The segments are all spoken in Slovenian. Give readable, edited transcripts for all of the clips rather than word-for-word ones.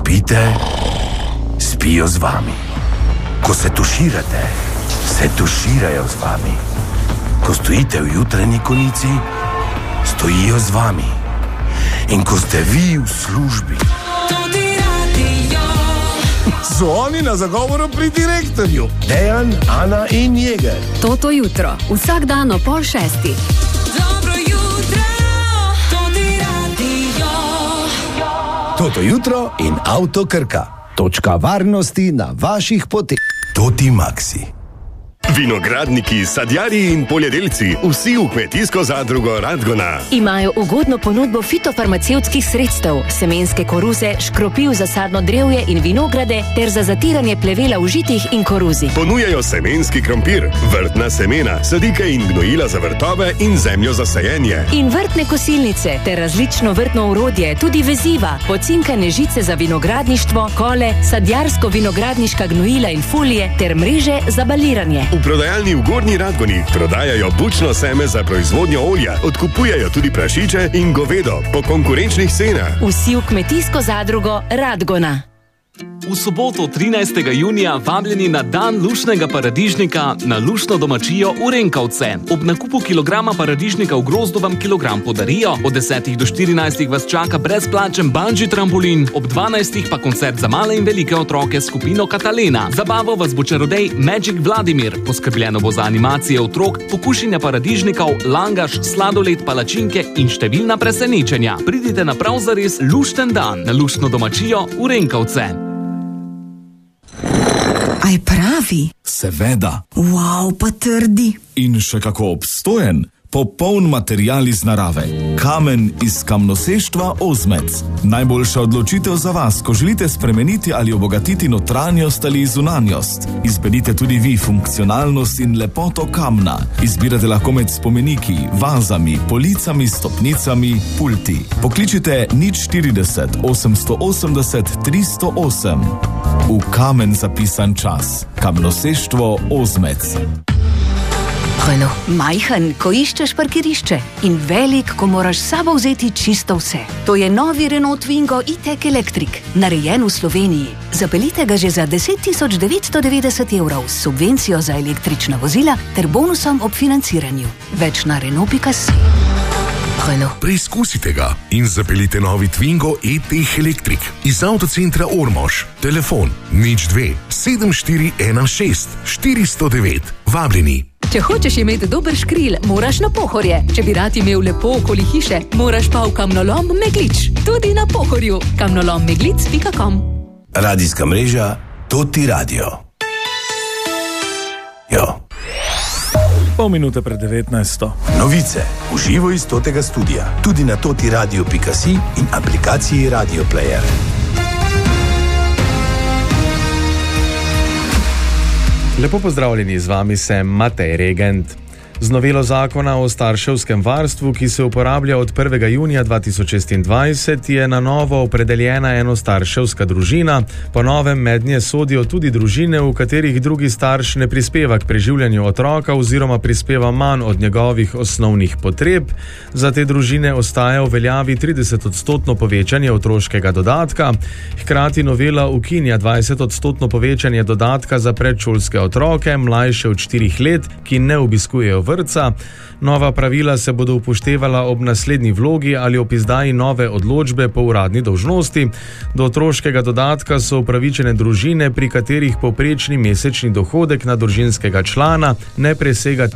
spite, spijo z vami. Ko se tuširate, se tuširajo z vami. Ko stojite v jutranji konici, stojijo z vami. In ko ste vi v službi, so oni na zagovoru pri direktorju. Dejan, Ana in Jeger. Toto jutro, vsak dan o 5:30. Dobro jutro, Toti Radio. Toto jutro in Avto Krka. Točka varnosti na vaših poteh. Toti Maxi. Vinogradniki, sadjarji in poljedelci, vsi v kmetijsko zadrugo Radgona. Imajo ugodno ponudbo fitofarmacevtskih sredstev, semenske koruze, škropiv za sadno drevje in vinograde ter za zatiranje plevela v žitih in koruzi. Ponujajo semenski krompir, vrtna semena, sadike in gnojila za vrtove in zemljo za sajenje. In vrtne kosilnice ter različno vrtno orodje, tudi veziva, pocinkane žice za vinogradništvo, kole, sadjarsko-vinogradniška gnojila in folije ter mreže za baliranje. V prodajalni v Gornji Radgoni prodajajo bučno seme za proizvodnjo olja, odkupujejo tudi prašiče in govedo po konkurenčnih cenah. Vsi v kmetijsko zadrugo Radgona. V soboto 13. junija vabljeni na dan lušnega paradižnika na lušno domačijo v Renkovce. Ob nakupu kilograma paradižnika v grozdu vam kilogram podarijo, od 10 do 14 vas čaka brezplačen bungee trampolin, ob 12 pa koncert za male in velike otroke s skupino Katalena. Zabavo vas bo čarodej Magic Vladimir, poskrbljeno bo za animacije otrok, pokušanja paradižnikov, langaš, sladoled, palačinke in številna presenečenja. Pridite na prav zares lušten dan na lušno domačijo v Renkovce. Aj pravi? Seveda. Wow, pa trdi. In še kako obstojen. Popoln material iz narave. Kamen iz kamnoseštva Ozmec. Najboljša odločitev za vas, ko želite spremeniti ali obogatiti notranjost ali zunanjost. Izberite tudi vi funkcionalnost in lepoto kamna. Izbirate lahko med spomeniki, vazami, policami, stopnicami, pulti. Pokličite 040 880 308. V kamen zapisan čas. Kamnoseštvo Ozmec. Majhen, ko iščeš parkirišče, in velik, ko moraš s sabo vzeti čisto vse. To je novi Renault Twingo E-Tech Electric, narejen v Sloveniji. Zapeljite ga že za 10.990 € s subvencijo za električna vozila ter bonusom ob financiranju. Več na Renault.si. Preizkusite ga in zapeljite novi Twingo E-Tech Electric iz avtocentra Ormož. Telefon 02 7416 409. Vabljeni. Če hočeš imeti dober škril, moraš na Pohorje. Če bi rad imel lepo okoli hiše, moraš pa v kamnolom Meglič. Tudi na Pohorju. kamnolommeglic.com. Radijska mreža Toti Radio. Jo. Pol minute pred 19. Novice v živo iz Totega studia. Tudi na totiradio.si in aplikaciji Radio Player. Lepo pozdravljeni, z vami sem Matej Regent. Z novelo zakona o starševskem varstvu, ki se uporablja od 1. junija 2026, je na novo opredeljena enostarševska družina. Po novem mednje sodijo tudi družine, v katerih drugi starš ne prispeva k preživljanju otroka oziroma prispeva manj od njegovih osnovnih potreb. Za te družine ostaja v veljavi 30% povečanje otroškega dodatka. Hkrati novela ukinja 20% povečanje dodatka za predšolske otroke, mlajše od 4 let, ki ne obiskujejo vrtca. Nova pravila se bodo upoštevala ob naslednji vlogi ali ob izdaji nove odločbe po uradni dolžnosti. Do otroškega dodatka so upravičene družine, pri katerih povprečni mesečni dohodek na družinskega člana ne presega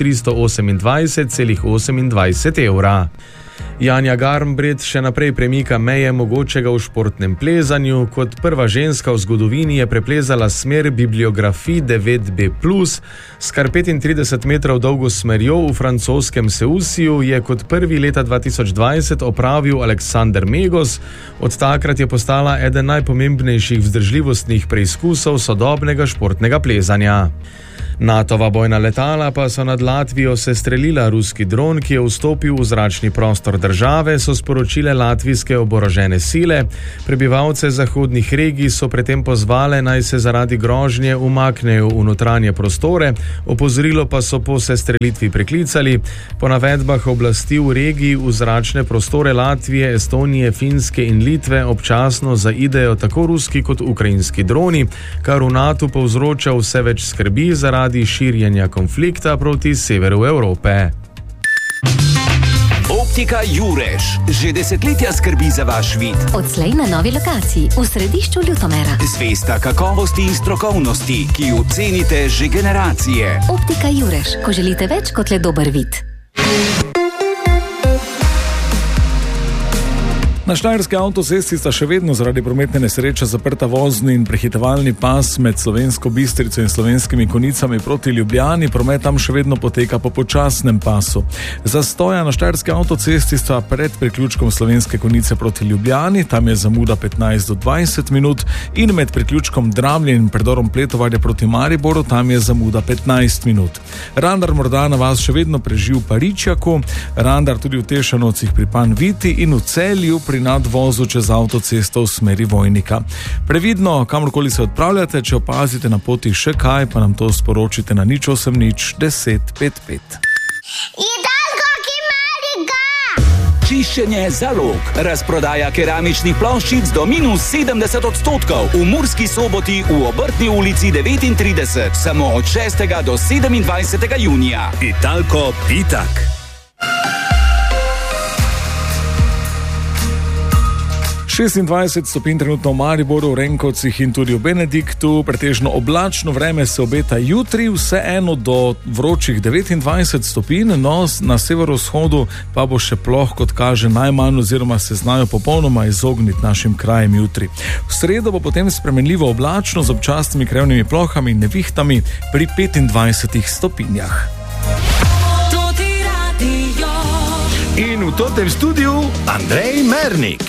1328,28 evra. Janja Garnbret še naprej premika meje mogočega v športnem plezanju. Kot prva ženska v zgodovini je preplezala smer bibliografij 9B+. S kar 35 metrov dolgo smerjo v francoskem Seussiju je kot prvi leta 2020 opravil Aleksander Megos. Od takrat je postala eden najpomembnejših vzdržljivostnih preizkusov sodobnega športnega plezanja. NATO-va bojna letala pa so nad Latvijo sestrelila ruski dron, ki je vstopil v zračni prostor države, so sporočile latvijske oborožene sile. Prebivalce zahodnih regij so predtem pozvale, naj se zaradi grožnje umaknejo v notranje prostore, opozorilo pa so po sestrelitvi preklicali. Po navedbah oblasti v regiji v zračne prostore Latvije, Estonije, Finske in Litve občasno zaidejo tako ruski kot ukrajinski droni, kar v NATO povzroča vse več skrbi zaradi širjenja konflikta proti severu Evrope. Optika Jurež že desetletja skrbi za vaš vid. Odslej na novi lokaciji v središču Ljutomera. Zvesta kakovosti in strokovnosti, ki jo cenite že generacije. Optika Jurež, ko želite več kot le dober vid. Na štajerski avtocesti sta še vedno zaradi prometne nesreče zaprta vozni in prehitevalni pas med Slovensko Bistrico in Slovenskimi Konjicami proti Ljubljani. Promet tam še vedno poteka po počasnem pasu. Zastoja na štajerski avtocesti sta pred priključkom Slovenske Konjice proti Ljubljani, tam je zamuda 15 do 20 minut, in med priključkom Dramlje in predorom Pletovarja proti Mariboru, tam je zamuda 15 minut. Radar morda na vas še vedno preži v Paričjaku, radar tudi v Tešanovcih pri Panviti in v Celju pri nadvozu čez avtocesto v smeri Vojnika. Previdno, kamorkoli se odpravljate, če opazite na poti še kaj, pa nam to sporočite na 080 10 55. Čiščenje Zalog. Razprodaja keramičnih ploščic do -70% v Murski Soboti v Obrtni ulici 39. Samo od 6. do 27. junija. Italko Pitak. 26 stopinj trenutno v Mariboru, v Renkovcih in tudi v Benediktu. Pretežno oblačno vreme se obeta jutri, vseeno do vročih 29 stopinj, no na severovzhodu pa bo še ploh, kot kaže, najmanj, oziroma se znajo popolnoma izogniti našim krajem jutri. V sredo bo potem spremenljivo oblačno z občasnimi krajevnimi plohami in nevihtami pri 25 stopinjah. In v tem studiu Andrej Mernik.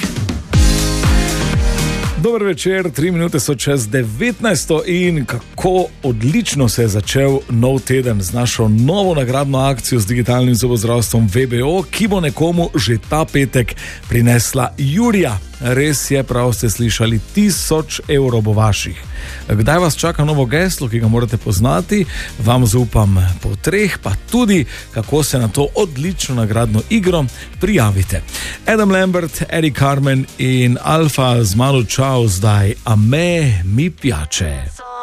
Dober večer, 3 minute so čez 19. in kako odlično se je začel nov teden z našo novo nagradno akcijo z digitalnim zobozdravstvom VBO, ki bo nekomu že ta petek prinesla jurja. Res je, prav ste slišali, 1000 evrov bo vaših. Kdaj vas čaka novo geslo, ki ga morate poznati, vam zaupam po 3, pa tudi kako se na to odlično nagradno igro prijavite. Adam Lambert, Eddie Carmen in Alfa z Manu Čao zdaj, a me mi piace.